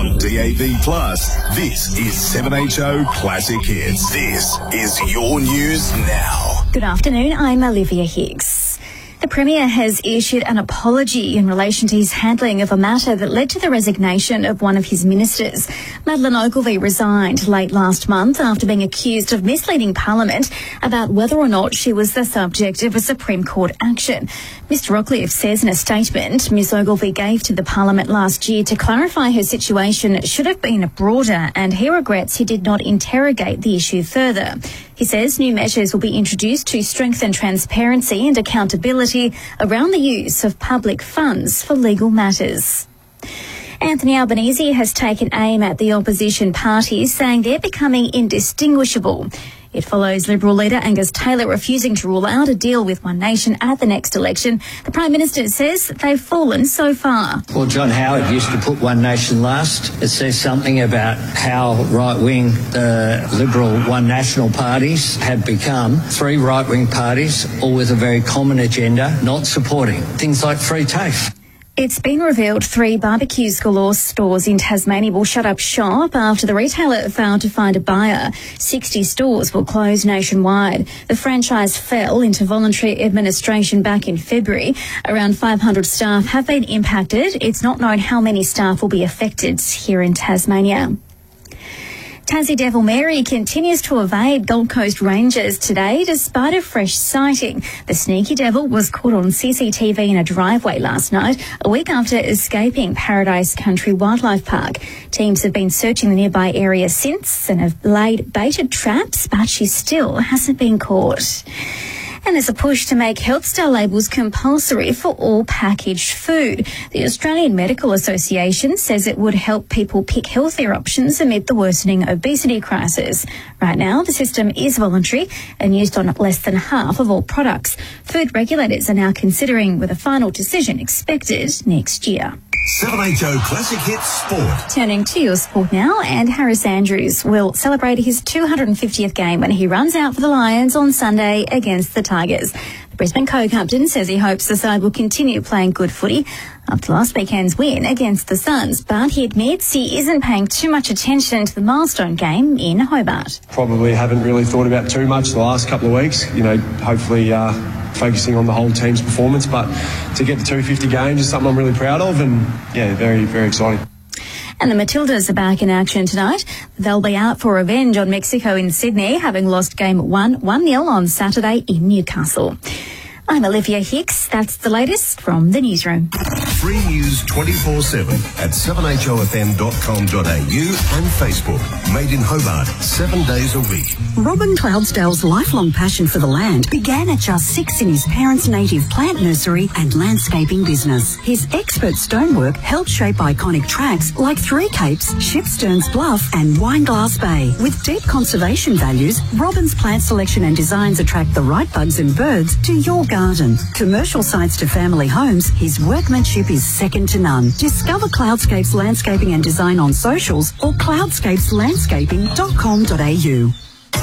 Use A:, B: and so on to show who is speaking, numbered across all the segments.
A: On DAB+, this is 7HO Classic Hits. This is your news now.
B: Good afternoon, I'm Olivia Hicks. The Premier has issued an apology in relation to his handling of a matter that led to the resignation of one of his ministers. Madeleine Ogilvie resigned late last month after being accused of misleading Parliament about whether or not she was the subject of a Supreme Court action. Mr Rockcliffe says in a statement Ms Ogilvie gave to the Parliament last year to clarify her situation should have been broader, and he regrets he did not interrogate the issue further. He says new measures will be introduced to strengthen transparency and accountability around the use of public funds for legal matters. Anthony Albanese has taken aim at the opposition parties, saying they're becoming indistinguishable. It follows Liberal leader Angus Taylor refusing to rule out a deal with One Nation at the next election. The Prime Minister says they've fallen so far.
C: Well, John Howard used to put One Nation last. It says something about how right-wing the Liberal One National parties have become. Three right-wing parties, all with a very common agenda, not supporting things like free TAFE.
B: It's been revealed 3 Barbecues Galore stores in Tasmania will shut up shop after the retailer failed to find a buyer. 60 stores will close nationwide. The franchise fell into voluntary administration back in February. Around 500 staff have been impacted. It's not known how many staff will be affected here in Tasmania. Tassie Devil Mary continues to evade Gold Coast rangers today despite a fresh sighting. The sneaky devil was caught on CCTV in a driveway last night, a week after escaping Paradise Country Wildlife Park. Teams have been searching the nearby area since and have laid baited traps, but she still hasn't been caught. And there's a push to make Health Star labels compulsory for all packaged food. The Australian Medical Association says it would help people pick healthier options amid the worsening obesity crisis. Right now, the system is voluntary and used on less than half of all products. Food regulators are now considering, with a final decision expected next year.
A: 7HO Classic Hits Sport.
B: Turning to your sport now, and Harris Andrews will celebrate his 250th game when he runs out for the Lions on Sunday against the Tigers. The Brisbane co-captain says he hopes the side will continue playing good footy after last weekend's win against the Suns, but he admits he isn't paying too much attention to the milestone game in Hobart.
D: Probably haven't really thought about too much the last couple of weeks. Hopefully focusing on the whole team's performance, but to get to 250 games is something I'm really proud of, and very, very exciting.
B: And the Matildas are back in action tonight. They'll be out for revenge on Mexico in Sydney, having lost game 1-0 on Saturday in Newcastle. I'm Olivia Hicks. That's the latest from the newsroom.
A: Free news 24/7 at 7HOFM.com.au and Facebook. Made in Hobart 7 days a week.
E: Robin Cloudsdale's lifelong passion for the land began at just 6 in his parents' native plant nursery and landscaping business. His expert stonework helped shape iconic tracks like Three Capes, Shipsterns Bluff and Wineglass Bay. With deep conservation values, Robin's plant selection and designs attract the right bugs and birds to your garden. Commercial sites to family homes, his workmanship is second to none. Discover Cloudscapes Landscaping and Design on socials or cloudscapeslandscaping.com.au.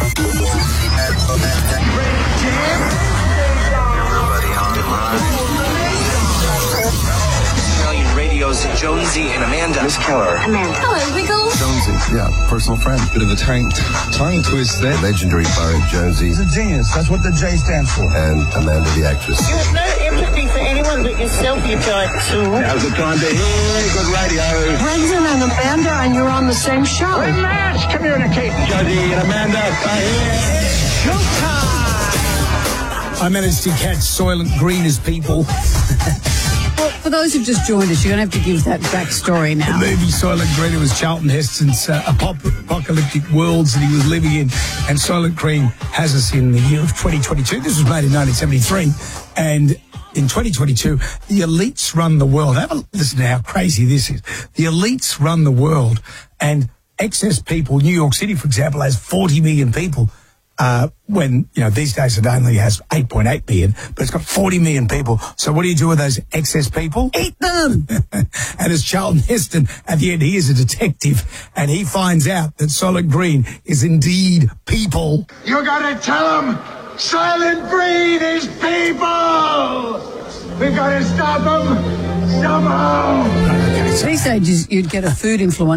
F: Australian Radio's Jonesy and Amanda.
G: Miss Keller.
B: Amanda. Hello, Wiggle.
G: Jonesy, personal friend.
H: Bit of a tongue twist there.
G: Legendary Barry Jonesy.
I: He's a genius. That's what the J stands for.
G: And Amanda the actress.
J: You have no empathy for anyone but yourself, you giant tool.
G: Now's the time to hear good radio.
J: Brendan and Amanda, and you're on the same show.
I: Relax. Communicate.
G: Jonesy and Amanda are here.
I: Showtime.
K: I managed to catch Soylent Green as people.
L: Well, for those who've just joined us, you're going to have to give that backstory now.
K: The movie Soylent Green, it was Charlton Heston's apocalyptic worlds that he was living in. And Soylent Green has us in the year of 2022. This was made in 1973. And in 2022, the elites run the world. Have a listen to how crazy this is. The elites run the world, and excess people, New York City, for example, has 40 million people. When, these days it only has 8.8 million, but it's got 40 million people. So what do you do with those excess people? Eat them! And as Charlton Heston, at the end, he is a detective, and he finds out that Soylent Green is indeed people.
I: You gotta tell him Soylent Green is people! We gotta stop him somehow!
L: These days, you'd get a food influencer